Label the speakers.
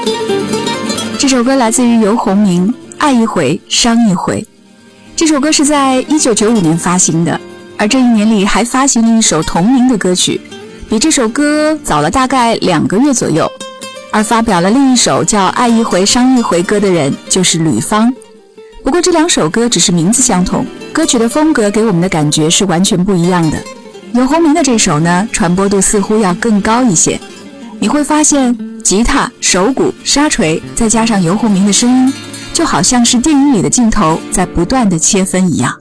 Speaker 1: 这首歌来自于游鸿明，《爱一回伤一回》。这首歌是在1995年发行的，而这一年里还发行了一首同名的歌曲，比这首歌早了大概2个月左右。而发表了另一首叫《爱一回伤一回》歌的人就是吕方。不过这2首歌只是名字相同，歌曲的风格给我们的感觉是完全不一样的。游鸿明的这首呢，传播度似乎要更高一些。你会发现吉他、手鼓、沙锤再加上游鸿明的声音，就好像是电影里的镜头在不断的切分一样。